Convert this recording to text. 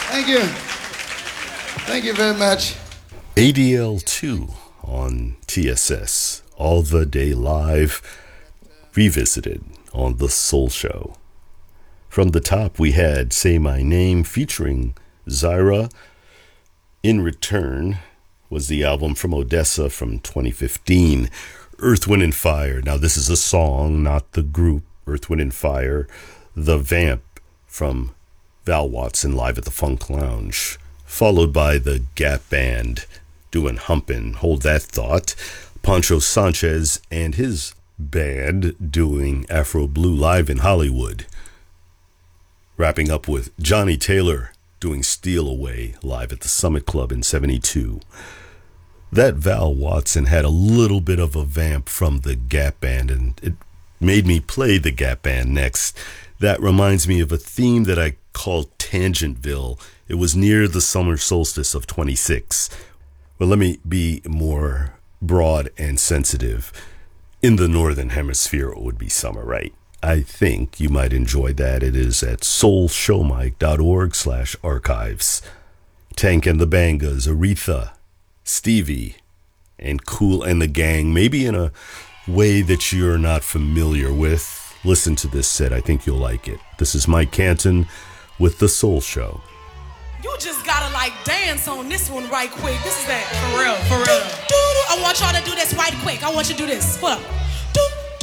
Thank you. Thank you very much. ADL2 on TSS, All the Day Live, revisited on The Soul Show. From the top, we had Say My Name featuring Zyra. In Return was the album from Odessa from 2015. Earth, Wind & Fire. Now, this is a song, not the group. Earth, Wind & Fire. The Vamp from Val Watson live at the Funk Lounge. Followed by the Gap Band doing Humpin', Hold That Thought. Pancho Sanchez and his band doing Afro Blue live in Hollywood. Wrapping up with Johnny Taylor doing Steal Away live at the Summit Club in 72. That Val Watson had a little bit of a vamp from the Gap Band, and it made me play the Gap Band next. That reminds me of a theme that I called Tangentville. It was near the summer solstice of 26. Well, let me be more broad and sensitive. In the Northern Hemisphere, it would be summer, right? I think you might enjoy that. It is at soulshowmike.org/archives. Tank and the Bangas, Aretha, Stevie, and Kool and the Gang, maybe in a way that you're not familiar with. Listen to this set. I think you'll like it. This is Mike Canton with The Soul Show. You just gotta like dance on this one right quick. This is that. For real, for real. I want y'all to do this right quick. I want you to do this. What up?